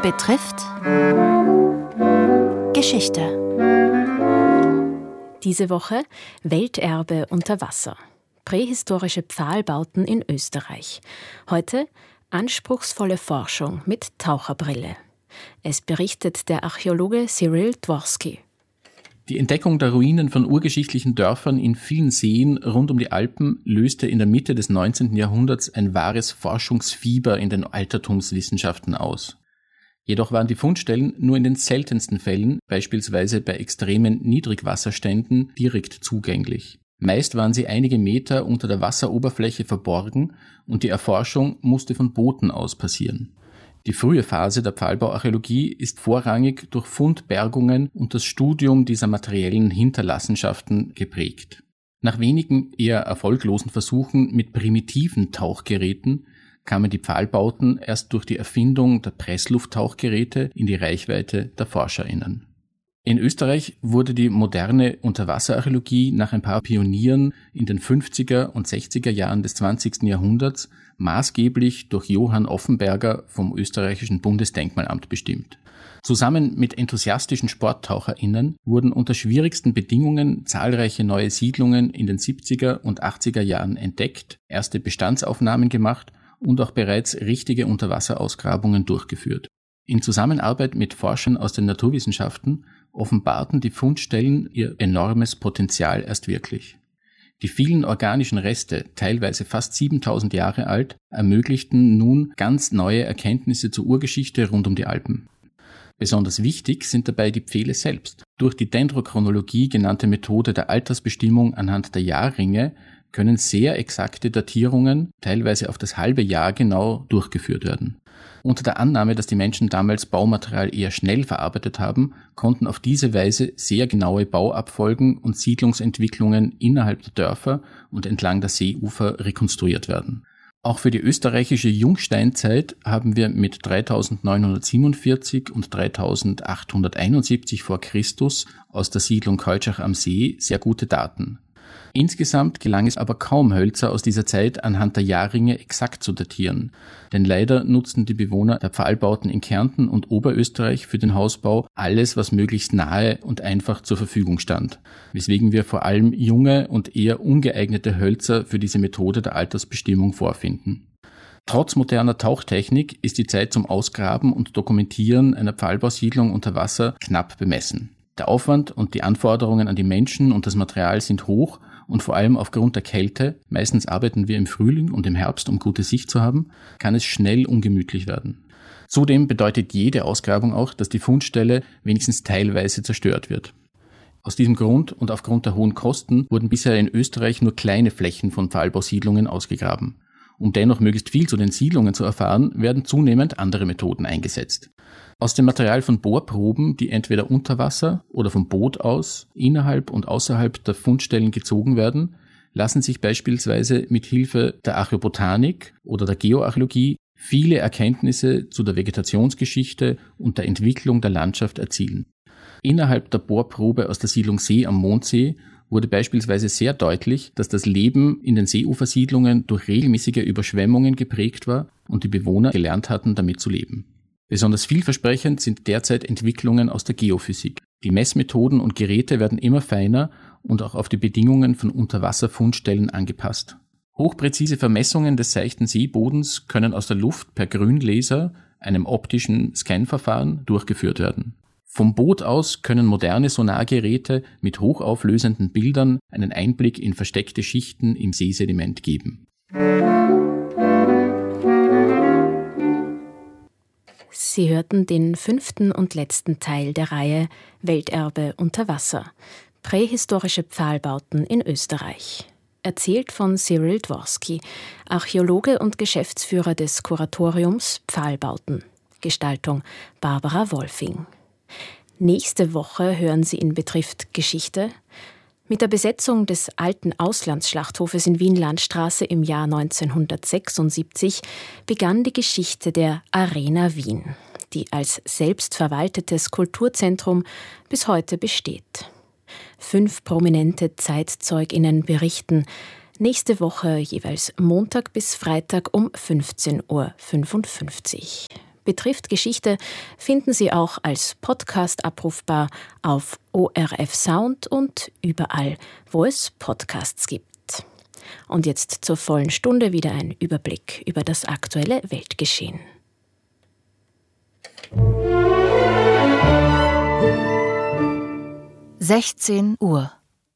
Betrifft Geschichte. Diese Woche Welterbe unter Wasser. Prähistorische Pfahlbauten in Österreich. Heute anspruchsvolle Forschung mit Taucherbrille. Es berichtet der Archäologe Cyril Dworsky. Die Entdeckung der Ruinen von urgeschichtlichen Dörfern in vielen Seen rund um die Alpen löste in der Mitte des 19. Jahrhunderts ein wahres Forschungsfieber in den Altertumswissenschaften aus. Jedoch waren die Fundstellen nur in den seltensten Fällen, beispielsweise bei extremen Niedrigwasserständen, direkt zugänglich. Meist waren sie einige Meter unter der Wasseroberfläche verborgen und die Erforschung musste von Booten aus passieren. Die frühe Phase der Pfahlbauarchäologie ist vorrangig durch Fundbergungen und das Studium dieser materiellen Hinterlassenschaften geprägt. Nach wenigen eher erfolglosen Versuchen mit primitiven Tauchgeräten kamen die Pfahlbauten erst durch die Erfindung der Presslufttauchgeräte in die Reichweite der ForscherInnen. In Österreich wurde die moderne Unterwasserarchäologie nach ein paar Pionieren in den 50er und 60er Jahren des 20. Jahrhunderts maßgeblich durch Johann Offenberger vom österreichischen Bundesdenkmalamt bestimmt. Zusammen mit enthusiastischen SporttaucherInnen wurden unter schwierigsten Bedingungen zahlreiche neue Siedlungen in den 70er und 80er Jahren entdeckt, erste Bestandsaufnahmen gemacht und auch bereits richtige Unterwasserausgrabungen durchgeführt. In Zusammenarbeit mit Forschern aus den Naturwissenschaften offenbarten die Fundstellen ihr enormes Potenzial erst wirklich. Die vielen organischen Reste, teilweise fast 7000 Jahre alt, ermöglichten nun ganz neue Erkenntnisse zur Urgeschichte rund um die Alpen. Besonders wichtig sind dabei die Pfähle selbst. Durch die Dendrochronologie genannte Methode der Altersbestimmung anhand der Jahrringe können sehr exakte Datierungen, teilweise auf das halbe Jahr genau, durchgeführt werden. Unter der Annahme, dass die Menschen damals Baumaterial eher schnell verarbeitet haben, konnten auf diese Weise sehr genaue Bauabfolgen und Siedlungsentwicklungen innerhalb der Dörfer und entlang der Seeufer rekonstruiert werden. Auch für die österreichische Jungsteinzeit haben wir mit 3947 und 3871 vor Christus aus der Siedlung Keutschach am See sehr gute Daten. Insgesamt gelang es aber kaum, Hölzer aus dieser Zeit anhand der Jahrringe exakt zu datieren, denn leider nutzten die Bewohner der Pfahlbauten in Kärnten und Oberösterreich für den Hausbau alles, was möglichst nahe und einfach zur Verfügung stand, weswegen wir vor allem junge und eher ungeeignete Hölzer für diese Methode der Altersbestimmung vorfinden. Trotz moderner Tauchtechnik ist die Zeit zum Ausgraben und Dokumentieren einer Pfahlbausiedlung unter Wasser knapp bemessen. Der Aufwand und die Anforderungen an die Menschen und das Material sind hoch und vor allem aufgrund der Kälte, meistens arbeiten wir im Frühling und im Herbst, um gute Sicht zu haben, kann es schnell ungemütlich werden. Zudem bedeutet jede Ausgrabung auch, dass die Fundstelle wenigstens teilweise zerstört wird. Aus diesem Grund und aufgrund der hohen Kosten wurden bisher in Österreich nur kleine Flächen von Pfahlbausiedlungen ausgegraben. Um dennoch möglichst viel zu den Siedlungen zu erfahren, werden zunehmend andere Methoden eingesetzt. Aus dem Material von Bohrproben, die entweder unter Wasser oder vom Boot aus innerhalb und außerhalb der Fundstellen gezogen werden, lassen sich beispielsweise mit Hilfe der Archäobotanik oder der Geoarchäologie viele Erkenntnisse zu der Vegetationsgeschichte und der Entwicklung der Landschaft erzielen. Innerhalb der Bohrprobe aus der Siedlung See am Mondsee wurde beispielsweise sehr deutlich, dass das Leben in den Seeufersiedlungen durch regelmäßige Überschwemmungen geprägt war und die Bewohner gelernt hatten, damit zu leben. Besonders vielversprechend sind derzeit Entwicklungen aus der Geophysik. Die Messmethoden und Geräte werden immer feiner und auch auf die Bedingungen von Unterwasserfundstellen angepasst. Hochpräzise Vermessungen des seichten Seebodens können aus der Luft per Grünlaser, einem optischen Scanverfahren, durchgeführt werden. Vom Boot aus können moderne Sonargeräte mit hochauflösenden Bildern einen Einblick in versteckte Schichten im Seesediment geben. Sie hörten den 5. und letzten Teil der Reihe Welterbe unter Wasser. Prähistorische Pfahlbauten in Österreich. Erzählt von Cyril Dworsky, Archäologe und Geschäftsführer des Kuratoriums Pfahlbauten. Gestaltung Barbara Wolfing. Nächste Woche hören Sie in Betrifft Geschichte. Mit der Besetzung des alten Auslandsschlachthofes in Wien-Landstraße im Jahr 1976 begann die Geschichte der Arena Wien, die als selbstverwaltetes Kulturzentrum bis heute besteht. 5 prominente ZeitzeugInnen berichten, nächste Woche jeweils Montag bis Freitag um 15:55 Uhr. betrifft Geschichte finden Sie auch als Podcast abrufbar auf ORF Sound und überall, wo es Podcasts gibt. Und jetzt zur vollen Stunde wieder ein Überblick über das aktuelle Weltgeschehen. (16 Uhr)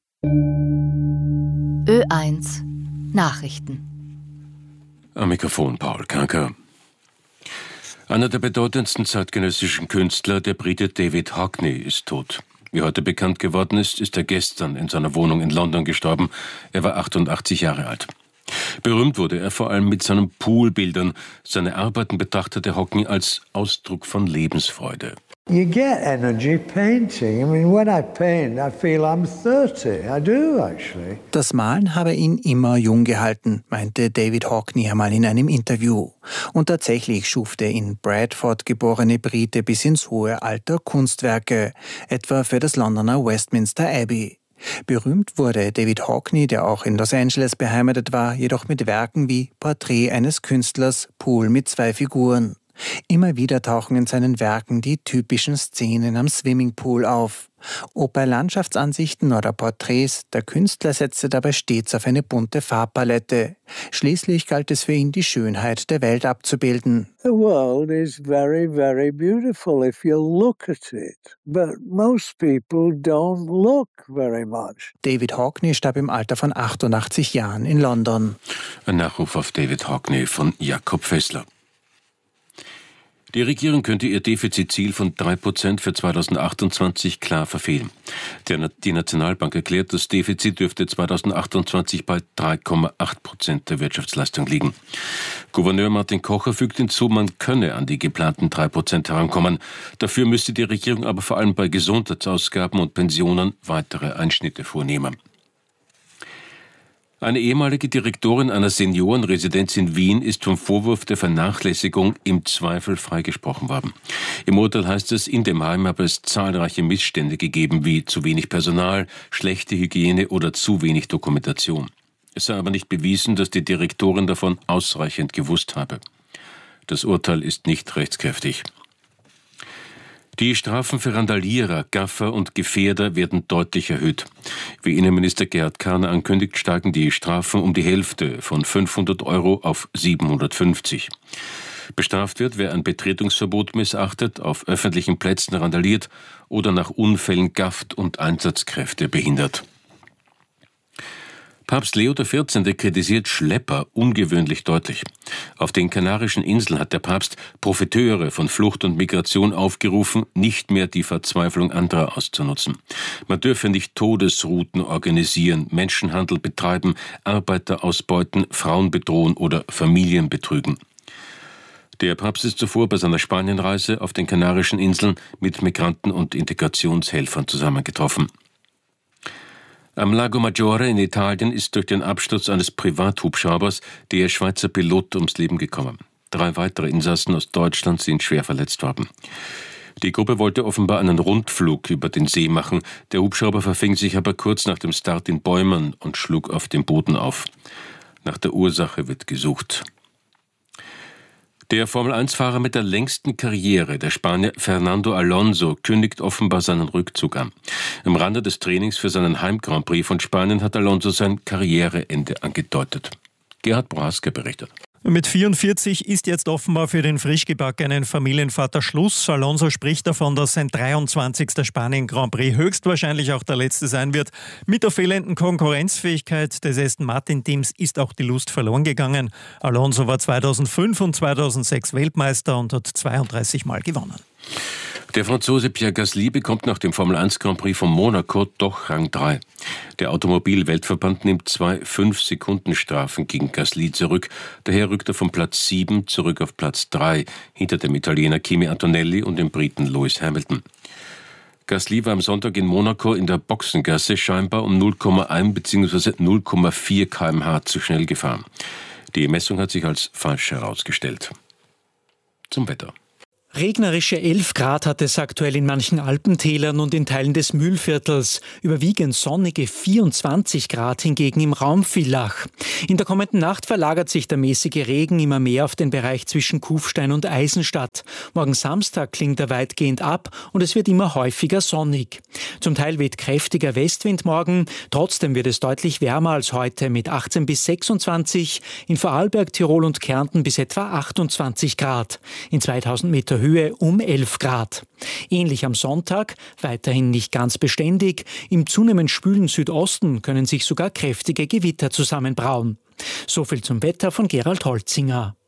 Ö1 Nachrichten. Am Mikrofon Paul Kanker. Einer der bedeutendsten zeitgenössischen Künstler, der Brite David Hockney, ist tot. Wie heute bekannt geworden ist, ist er gestern in seiner Wohnung in London gestorben. Er war 88 Jahre alt. Berühmt wurde er vor allem mit seinen Poolbildern. Seine Arbeiten betrachtete Hockney als Ausdruck von Lebensfreude. You get energy painting. I mean, when I paint, I feel I'm 30. I do, actually. Das Malen habe ihn immer jung gehalten, meinte David Hockney einmal in einem Interview. Und tatsächlich schuf der in Bradford geborene Brite bis ins hohe Alter Kunstwerke, etwa für das Londoner Westminster Abbey. Berühmt wurde David Hockney, der auch in Los Angeles beheimatet war, jedoch mit Werken wie Porträt eines Künstlers, Pool mit 2 Figuren. Immer wieder tauchen in seinen Werken die typischen Szenen am Swimmingpool auf. Ob bei Landschaftsansichten oder Porträts, der Künstler setzte dabei stets auf eine bunte Farbpalette. Schließlich galt es für ihn, die Schönheit der Welt abzubilden. The world is very, very beautiful if you look at it. But most people don't look very much. David Hockney starb im Alter von 88 Jahren in London. Ein Nachruf auf David Hockney von Jakob Fessler. Die Regierung könnte ihr Defizitziel von 3% für 2028 klar verfehlen. Die Nationalbank erklärt, das Defizit dürfte 2028 bei 3,8% der Wirtschaftsleistung liegen. Gouverneur Martin Kocher fügt hinzu, man könne an die geplanten 3% herankommen. Dafür müsste die Regierung aber vor allem bei Gesundheitsausgaben und Pensionen weitere Einschnitte vornehmen. Eine ehemalige Direktorin einer Seniorenresidenz in Wien ist vom Vorwurf der Vernachlässigung im Zweifel freigesprochen worden. Im Urteil heißt es, in dem Heim habe es zahlreiche Missstände gegeben, wie zu wenig Personal, schlechte Hygiene oder zu wenig Dokumentation. Es sei aber nicht bewiesen, dass die Direktorin davon ausreichend gewusst habe. Das Urteil ist nicht rechtskräftig. Die Strafen für Randalierer, Gaffer und Gefährder werden deutlich erhöht. Wie Innenminister Gerhard Kahner ankündigt, steigen die Strafen um die Hälfte von 500 € auf 750. Bestraft wird, wer ein Betretungsverbot missachtet, auf öffentlichen Plätzen randaliert oder nach Unfällen gafft und Einsatzkräfte behindert. Papst Leo XIV. Kritisiert Schlepper ungewöhnlich deutlich. Auf den Kanarischen Inseln hat der Papst Profiteure von Flucht und Migration aufgerufen, nicht mehr die Verzweiflung anderer auszunutzen. Man dürfe nicht Todesrouten organisieren, Menschenhandel betreiben, Arbeiter ausbeuten, Frauen bedrohen oder Familien betrügen. Der Papst ist zuvor bei seiner Spanienreise auf den Kanarischen Inseln mit Migranten und Integrationshelfern zusammengetroffen. Am Lago Maggiore in Italien ist durch den Absturz eines Privathubschraubers der Schweizer Pilot ums Leben gekommen. 3 weitere Insassen aus Deutschland sind schwer verletzt worden. Die Gruppe wollte offenbar einen Rundflug über den See machen. Der Hubschrauber verfing sich aber kurz nach dem Start in Bäumen und schlug auf dem Boden auf. Nach der Ursache wird gesucht. Der Formel-1-Fahrer mit der längsten Karriere, der Spanier Fernando Alonso, kündigt offenbar seinen Rückzug an. Am Rande des Trainings für seinen Heim-Grand Prix von Spanien hat Alonso sein Karriereende angedeutet. Gerhard Brohaska berichtet. Mit 44 ist jetzt offenbar für den frisch gebackenen Familienvater Schluss. Alonso spricht davon, dass sein 23. Spanien-Grand Prix höchstwahrscheinlich auch der letzte sein wird. Mit der fehlenden Konkurrenzfähigkeit des Aston Martin-Teams ist auch die Lust verloren gegangen. Alonso war 2005 und 2006 Weltmeister und hat 32 Mal gewonnen. Der Franzose Pierre Gasly bekommt nach dem Formel-1 Grand Prix von Monaco doch Rang 3. Der Automobil-Weltverband nimmt 2 5-Sekunden-Strafen gegen Gasly zurück. Daher rückt er von Platz 7 zurück auf Platz 3, hinter dem Italiener Kimi Antonelli und dem Briten Lewis Hamilton. Gasly war am Sonntag in Monaco in der Boxengasse scheinbar um 0,1 bzw. 0,4 km/h zu schnell gefahren. Die Messung hat sich als falsch herausgestellt. Zum Wetter. Regnerische 11 Grad hat es aktuell in manchen Alpentälern und in Teilen des Mühlviertels. Überwiegend sonnige 24 Grad hingegen im Raum Villach. In der kommenden Nacht verlagert sich der mäßige Regen immer mehr auf den Bereich zwischen Kufstein und Eisenstadt. Morgen Samstag klingt er weitgehend ab und es wird immer häufiger sonnig. Zum Teil weht kräftiger Westwind morgen. Trotzdem wird es deutlich wärmer als heute mit 18 bis 26, in Vorarlberg, Tirol und Kärnten bis etwa 28 Grad. In 2000 Meter Höhe um 11 Grad. Ähnlich am Sonntag, weiterhin nicht ganz beständig. Im zunehmend schwülen Südosten können sich sogar kräftige Gewitter zusammenbrauen. So viel zum Wetter von Gerald Holzinger.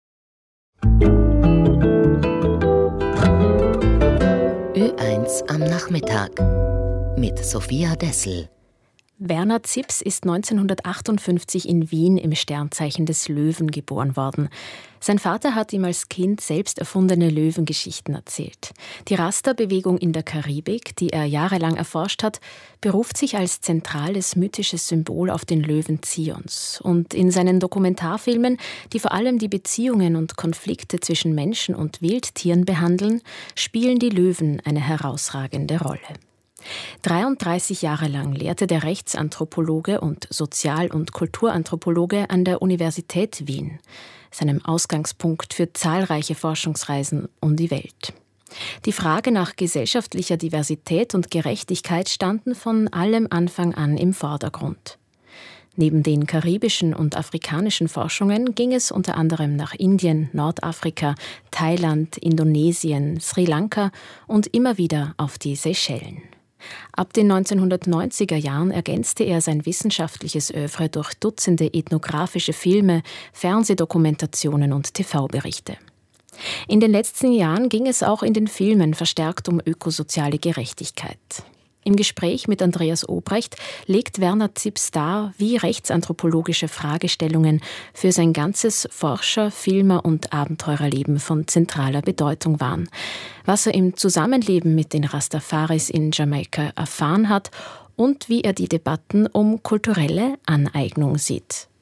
Ö1 am Nachmittag mit Sophia Dessel. Werner Zips ist 1958 in Wien im Sternzeichen des Löwen geboren worden. Sein Vater hat ihm als Kind selbst erfundene Löwengeschichten erzählt. Die Rasta-Bewegung in der Karibik, die er jahrelang erforscht hat, beruft sich als zentrales mythisches Symbol auf den Löwen Zions. Und in seinen Dokumentarfilmen, die vor allem die Beziehungen und Konflikte zwischen Menschen und Wildtieren behandeln, spielen die Löwen eine herausragende Rolle. 33 Jahre lang lehrte der Rechtsanthropologe und Sozial- und Kulturanthropologe an der Universität Wien, seinem Ausgangspunkt für zahlreiche Forschungsreisen um die Welt. Die Frage nach gesellschaftlicher Diversität und Gerechtigkeit standen von allem Anfang an im Vordergrund. Neben den karibischen und afrikanischen Forschungen ging es unter anderem nach Indien, Nordafrika, Thailand, Indonesien, Sri Lanka und immer wieder auf die Seychellen. Ab den 1990er Jahren ergänzte er sein wissenschaftliches Œuvre durch Dutzende ethnografische Filme, Fernsehdokumentationen und TV-Berichte. In den letzten Jahren ging es auch in den Filmen verstärkt um ökosoziale Gerechtigkeit. Im Gespräch mit Andreas Obrecht legt Werner Zips dar, wie rechtsanthropologische Fragestellungen für sein ganzes Forscher-, Filmer- und Abenteurerleben von zentraler Bedeutung waren, was er im Zusammenleben mit den Rastafaris in Jamaika erfahren hat und wie er die Debatten um kulturelle Aneignung sieht.